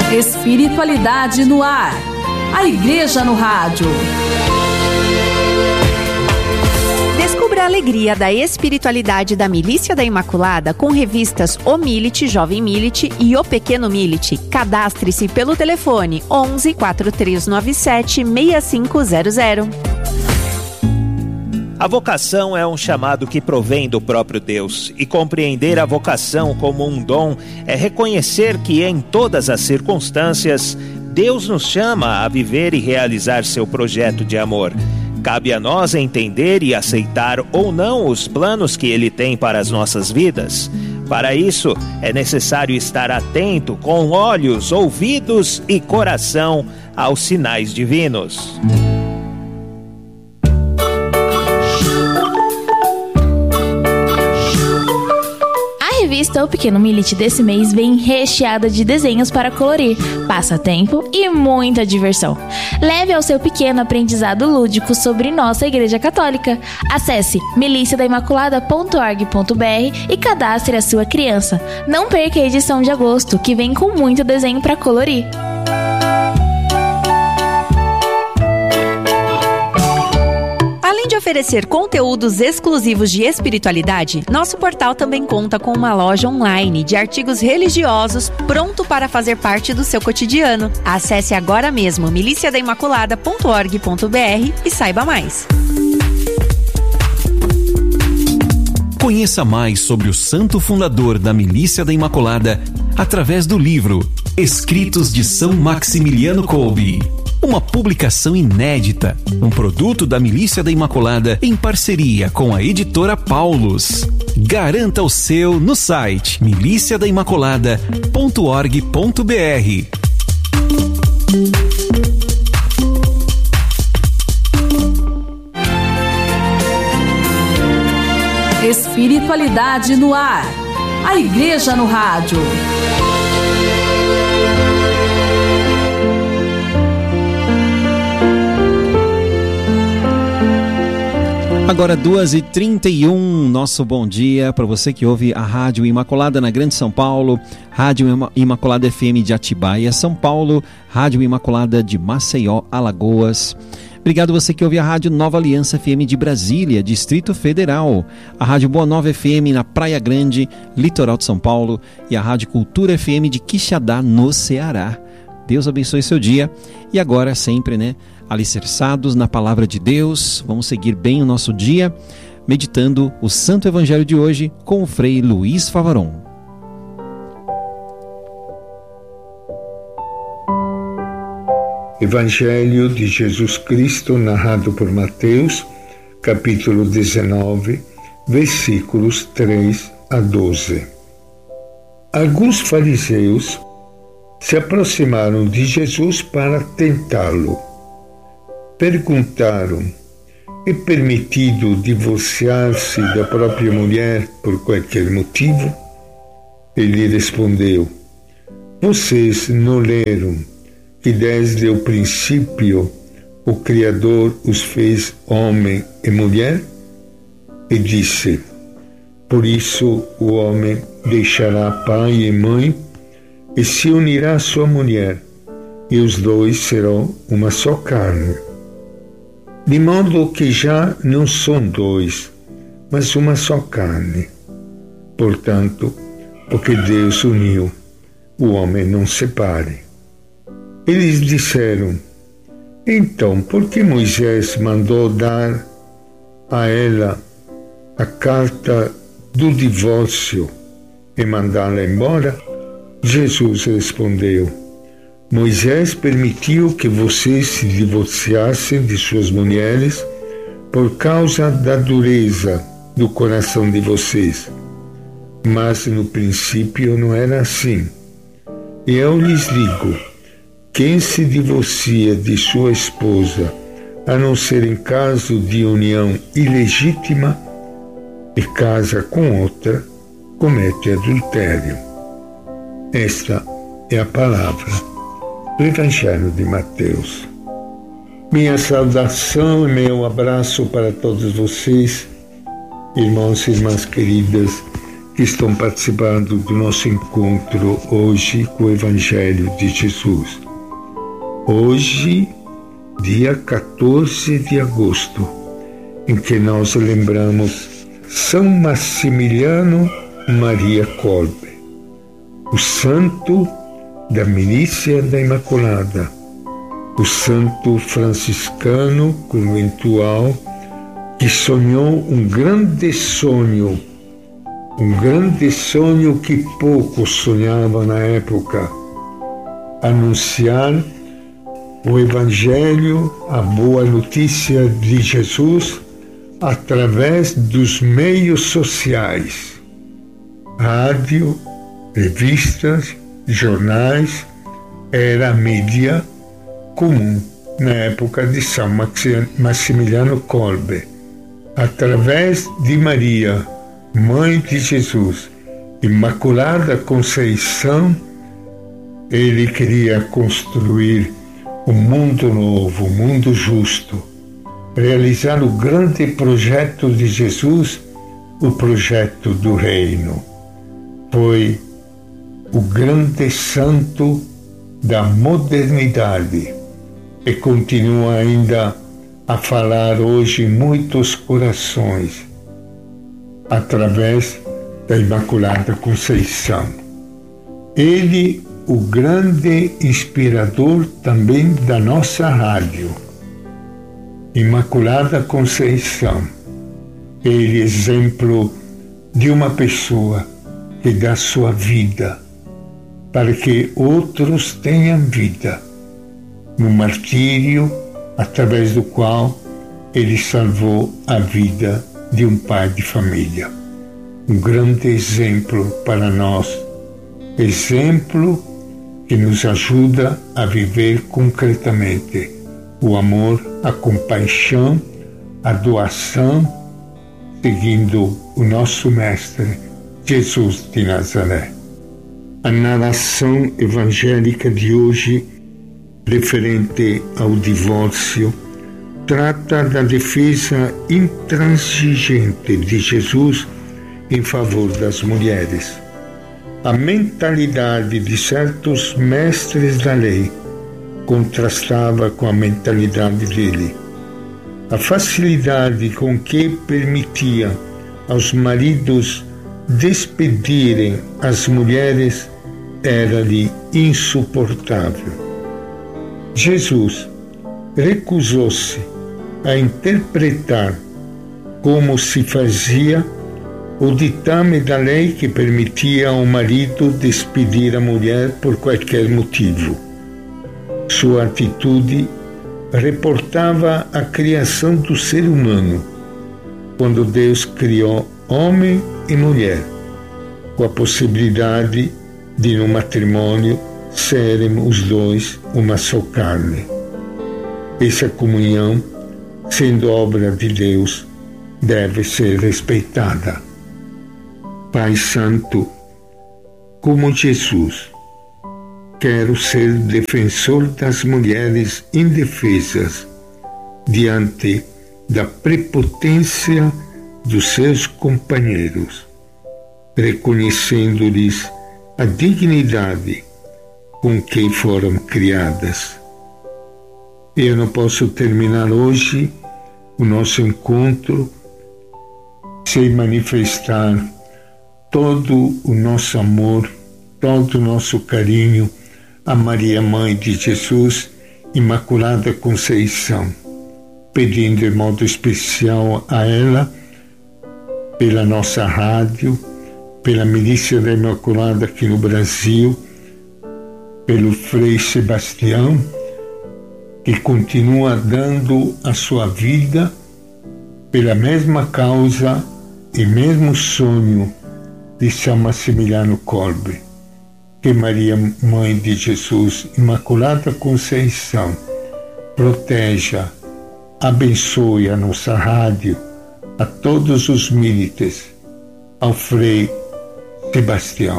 Espiritualidade no ar. A Igreja no Rádio. Descubra a alegria da espiritualidade da Milícia da Imaculada com revistas O Milite, Jovem Milite e O Pequeno Milite. Cadastre-se pelo telefone 11 4397 6500. A vocação é um chamado que provém do próprio Deus, e compreender a vocação como um dom é reconhecer que em todas as circunstâncias Deus nos chama a viver e realizar seu projeto de amor. Cabe a nós entender e aceitar ou não os planos que Ele tem para as nossas vidas. Para isso, é necessário estar atento com olhos, ouvidos e coração aos sinais divinos. A revista O Pequeno Milite desse mês vem recheada de desenhos para colorir, passatempo e muita diversão. Leve ao seu pequeno aprendizado lúdico sobre nossa Igreja Católica. Acesse miliciadaimaculada.org.br e cadastre a sua criança. Não perca a edição de agosto, que vem com muito desenho para colorir. Além de oferecer conteúdos exclusivos de espiritualidade, nosso portal também conta com uma loja online de artigos religiosos pronto para fazer parte do seu cotidiano. Acesse agora mesmo miliciadaimaculada.org.br e saiba mais. Conheça mais sobre o santo fundador da Milícia da Imaculada através do livro Escritos de São Maximiliano Kolbe. Uma publicação inédita, um produto da Milícia da Imaculada em parceria com a editora Paulus. Garanta o seu no site miliciadaimaculada.org.br. Espiritualidade no ar. A Igreja no Rádio. Agora 2h31, nosso bom dia para você que ouve a Rádio Imaculada na Grande São Paulo, Rádio Imaculada FM de Atibaia, São Paulo, Rádio Imaculada de Maceió, Alagoas. Obrigado você que ouve a Rádio Nova Aliança FM de Brasília, Distrito Federal, a Rádio Boa Nova FM na Praia Grande, Litoral de São Paulo e a Rádio Cultura FM de Quixadá, no Ceará. Deus abençoe seu dia e agora sempre, alicerçados na Palavra de Deus, vamos seguir bem o nosso dia, meditando o Santo Evangelho de hoje com o Frei Luiz Favaron. Evangelho de Jesus Cristo narrado por Mateus, capítulo 19, versículos 3 a 12. Alguns fariseus se aproximaram de Jesus para tentá-lo. Perguntaram: é permitido divorciar-se da própria mulher por qualquer motivo? Ele respondeu: vocês não leram que desde o princípio o Criador os fez homem e mulher? E disse: por isso o homem deixará pai e mãe e se unirá à sua mulher, e os dois serão uma só carne. De modo que já não são dois, mas uma só carne. Portanto, o que Deus uniu, o homem não separe. Eles disseram: então, por que Moisés mandou dar a ela a carta do divórcio e mandá-la embora? Jesus respondeu: Moisés permitiu que vocês se divorciassem de suas mulheres por causa da dureza do coração de vocês. Mas no princípio não era assim. E eu lhes digo: quem se divorcia de sua esposa, a não ser em caso de união ilegítima, e casa com outra, comete adultério. Esta é a palavra do Evangelho de Mateus. Minha saudação e meu abraço para todos vocês, irmãos e irmãs queridas que estão participando do nosso encontro hoje com o Evangelho de Jesus. Hoje, dia 14 de agosto, em que nós lembramos São Maximiliano Maria Kolbe, o santo da Milícia da Imaculada, o santo franciscano conventual que sonhou um grande sonho que poucos sonhavam na época: anunciar o Evangelho, a boa notícia de Jesus, através dos meios sociais, rádio, revistas, jornais. Era a mídia comum na época de São Maximiliano Kolbe. Através de Maria, Mãe de Jesus, Imaculada Conceição, ele queria construir um mundo novo, um mundo justo, realizar o grande projeto de Jesus, o projeto do reino. Foi o grande santo da modernidade e continua ainda a falar hoje em muitos corações, através da Imaculada Conceição. Ele, o grande inspirador também da nossa rádio, Imaculada Conceição. Ele, exemplo de uma pessoa que dá sua vida para que outros tenham vida, no martírio através do qual ele salvou a vida de um pai de família. Um grande exemplo para nós, exemplo que nos ajuda a viver concretamente o amor, a compaixão, a doação, seguindo o nosso Mestre Jesus de Nazaré. A narração evangélica de hoje, referente ao divórcio, trata da defesa intransigente de Jesus em favor das mulheres. A mentalidade de certos mestres da lei contrastava com a mentalidade dele. A facilidade com que permitia aos maridos despedirem as mulheres era-lhe insuportável. Jesus recusou-se a interpretar como se fazia o ditame da lei que permitia ao marido despedir a mulher por qualquer motivo. Sua atitude reportava a criação do ser humano, quando Deus criou homem e mulher, com a possibilidade de, no matrimônio, serem os dois uma só carne. Essa comunhão, sendo obra de Deus, deve ser respeitada. Pai Santo, como Jesus, quero ser defensor das mulheres indefesas diante da prepotência dos seus companheiros, reconhecendo-lhes a dignidade com que foram criadas. Eu não posso terminar hoje o nosso encontro sem manifestar todo o nosso amor, todo o nosso carinho a Maria, Mãe de Jesus, Imaculada Conceição, pedindo de modo especial a ela, pela nossa rádio, pela Milícia da Imaculada aqui no Brasil, pelo Frei Sebastião, que continua dando a sua vida pela mesma causa e mesmo sonho de São Maximiliano Kolbe. Que Maria, Mãe de Jesus, Imaculada Conceição, proteja, abençoe a nossa rádio, a todos os milites, ao Frei Sebastião.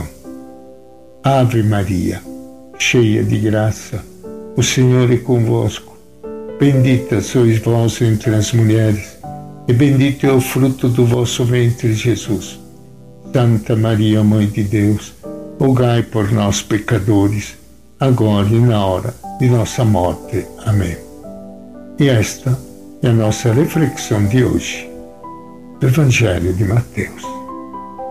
Ave Maria, cheia de graça, o Senhor é convosco. Bendita sois vós entre as mulheres, e bendito é o fruto do vosso ventre, Jesus. Santa Maria, Mãe de Deus, rogai por nós, pecadores, agora e na hora de nossa morte. Amém. E esta é a nossa reflexão de hoje, do Evangelho de Mateus.